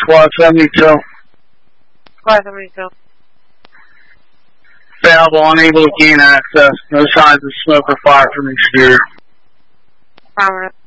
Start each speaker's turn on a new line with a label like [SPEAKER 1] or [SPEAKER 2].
[SPEAKER 1] Squad 72.
[SPEAKER 2] Squad 72.
[SPEAKER 1] Available, unable to gain access. No signs of smoke or fire from the exterior.
[SPEAKER 2] Affirmative.